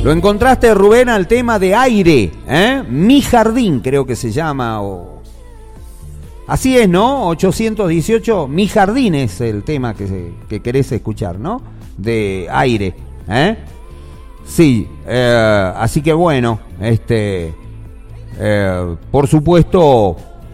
Lo encontraste, Rubén, al tema de Aire, ¿eh? Mi Jardín, creo que se llama, o... Así es, ¿no? 818, Mi Jardín es el tema que querés escuchar, ¿no? De Aire, ¿eh? Sí, así que bueno, por supuesto,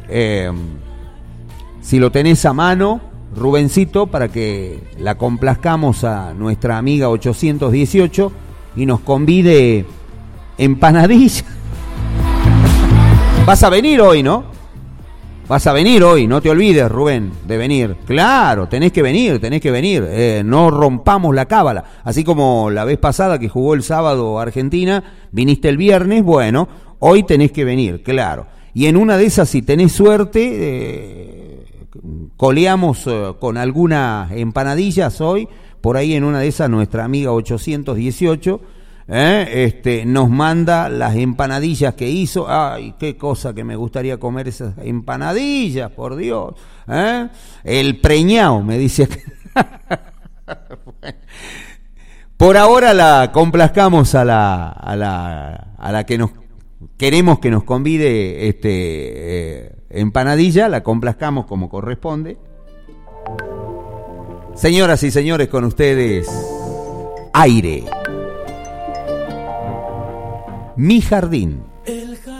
si lo tenés a mano, Rubencito, para que la complazcamos a nuestra amiga 818 y nos convide empanadilla. Vas a venir hoy, ¿no? Vas a venir hoy, no te olvides, Rubén, de venir. Claro, tenés que venir, no rompamos la cábala. Así como la vez pasada que jugó el sábado Argentina, viniste el viernes, bueno, hoy tenés que venir, claro. Y en una de esas, si tenés suerte, coleamos con algunas empanadillas hoy, por ahí en una de esas nuestra amiga 818... nos manda las empanadillas que hizo. Ay, qué cosa que me gustaría comer esas empanadillas, por Dios. El preñao, me dice. Por ahora la complazcamos a la que nos queremos que nos convide empanadilla, la complazcamos como corresponde. Señoras y señores, con ustedes, Aire. Mi Jardín.